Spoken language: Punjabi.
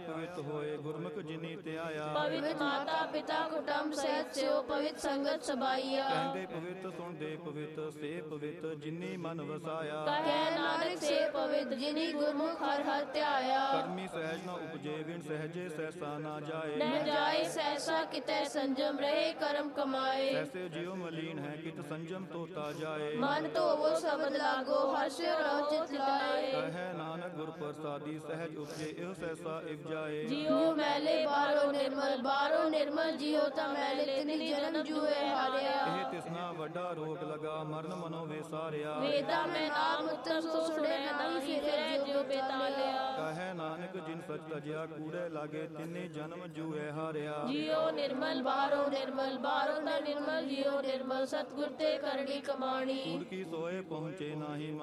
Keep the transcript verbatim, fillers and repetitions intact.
ਪਵਿੱਤ ਹੋਏ ਗੁਰਮੁਖ ਜਿਨੀ ਧਿਆਇਆ। ਪਵਿੱਤ ਮਾਤਾ ਪਿਤਾ ਕੁਟੁੰਬ ਸਹਿਤ ਸਿਓ ਪਵਿੱਤ ਸੰਗਤ ਸਬਾਈਆ। ਕਹਿੰਦੇ ਪਵਿੱਤ ਸੁਣਦੇ ਪਵਿੱਤ ਸੇ ਪਵਿੱਤ ਜਿਨੀ ਮਨ ਵਸਾਇਆ। ਕਹਿ ਨਾਨਕ ਸੇ ਪਵਿੱਤ ਜਿਨੀ ਗੁਰਮੁਖ ਹਰਿ ਹਰਿ ਧਿਆਇਆ। ਕਰਮੀ ਸਹਿਜ ਨ ਉਪਜੇ ਵਿਣ ਸਹਿਜੇ ਸਹਿਸਾ ਨਾ ਜਾਏ। ਨ ਜਾਏ ਸਹਿਸਾ ਕਿਤੈ ਸੰਜਮ ਰਹੇ ਕਰਮ ਕਮਾਏ। ਐਸੇ ਜਿਉ ਮਲੀਨ ਹੈ ਕਿਤ ਸੰਜਮ ਤੋਤਾ ਜਾਏ। ਮਨ ਧੋਵੋ ਸ਼ਬਦ ਲਾਗੋ ਹਰਸ਼ ਰਹੁ ਚਿਤ ਲਾਏ। ਕਹੈ ਨਾਨਕ ਗੁਰ ਪ੍ਰਸਾਦੀ ਸਹਿਜ ਉਪਜੇ ਇਹੋ ਸਹਿਸਾ ਇਵ ਜਾਏ। ਜਿਉ ਮੈਲੇ ਬਾਹਰੋਂ ਨਿਰਮਲ ਬਾਹਰੋਂ ਨਿਰਮਲ ਜਿਉ ਤਾਂ ਮੈਲੇ ਤਿਨਿ ਜਨਮ ਜੂਏ ਹਾਰਿਆ। ਇਹ ਤਿਸਨਾ ਵੱਡਾ ਰੋਗ ਲਗਾ ਮਰਨ ਮਨੋ ਵਿਸਾਰਿਆ। ਵੇਦਾ ਮੈਂ ਨਾਮ ਉਤਮ ਸੋ ਸੁਣੇ ਨਹੀਂ ਫਿਰੇ ਜਿਉ ਬੇਤਾਲਿਆ। ਕਹੈ ਨਾਨਕ ਜਿਨ ਸਚ ਤਜਿਆ ਕੂੜੇ ਲਾਗੇ ਤਿੰਨੇ ਜਨਮ ਜੂਏ ਹਾਰਿਆ। ਜਿਉ ਨਿਰਮਲ ਬਾਹਰੋਂ ਨਿਰਮਲ ਬਾਹਰੋਂ ਦਾ ਨਿਰਮਲ ਜਿਉ ਨਿਰਮਲ ਸਤਿਗੁਰ ਤੇ ਕਰਨੀ ਕਮਾਣੀ। ਕੂੜ ਕੀ ਸੋਏ ਪਹੁੰਚੇ ਨਾਹੀ